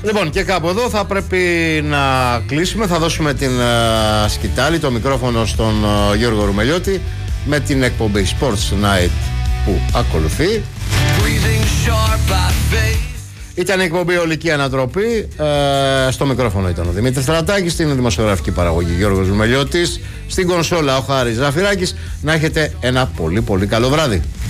Λοιπόν, και κάπου εδώ θα πρέπει να κλείσουμε. Θα δώσουμε την σκητάλη, το μικρόφωνο στον Γιώργο Ρουμελιώτη με την εκπομπή Sports Night που ακολουθεί. Ήταν η εκπομπή Ολική Ανατροπή. Στο μικρόφωνο ήταν ο Δημήτρης Τρατάκης, στην δημοσιογραφική παραγωγή Γιώργος Ρουμελιώτης, στην κονσόλα ο Χάρης Ζαφυράκης. Να έχετε ένα πολύ πολύ καλό βράδυ.